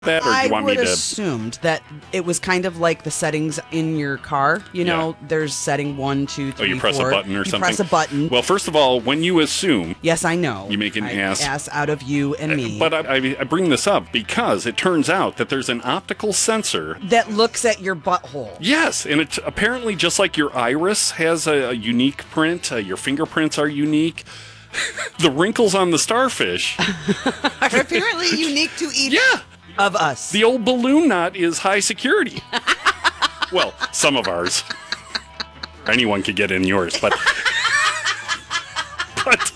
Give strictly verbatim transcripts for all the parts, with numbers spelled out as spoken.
that, or do I you want would me to? assumed that it was kind of like the settings in your car. You know, Yeah. there's setting one, two, Oh, three, you press four. a button or you something? press a button. Well, first of all, when you assume, yes, I know. You make an I, ass. ass out of you and me. but I, I, I bring this up because it turns out that there's an optical sensor. that looks at your butthole. Yes, and it apparently just like your iris has a, a unique print, uh, your fingerprints are unique. The wrinkles on the starfish, Are apparently unique to each yeah, of us. the old balloon knot is high security. Well, some of ours. Anyone could get in yours, but but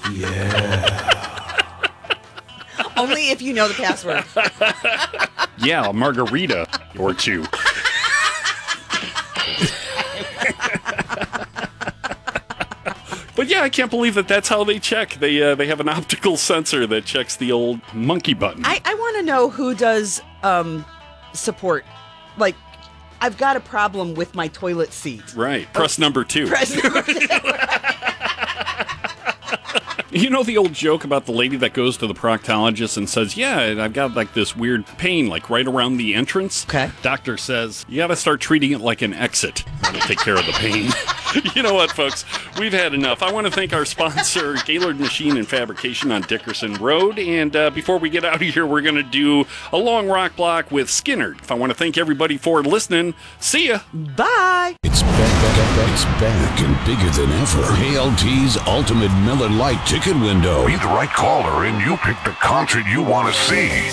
Only if you know the password. yeah, a margarita or two. But yeah, I can't believe that that's how they check. They uh, they have an optical sensor that checks the old monkey button. I, I want to know who does um, support. Like, I've got a problem with my toilet seat. Right. Press number two. Press number two. You know the old joke about the lady that goes to the proctologist and says, yeah, I've got like this weird pain like right around the entrance. Okay. Doctor says, you got to start treating it like an exit. That'll take care of the pain. You know what, folks? We've had enough. I want to thank our sponsor, Gaylord Machine and Fabrication on Dickerson Road. And uh, before we get out of here, we're going to do a long rock block with Skinner. I want to thank everybody for listening. See ya. Bye. It's back, it's back and bigger than ever. K L T's Ultimate Miller Lite Ticket Window. Be the right caller and you pick the concert you want to see.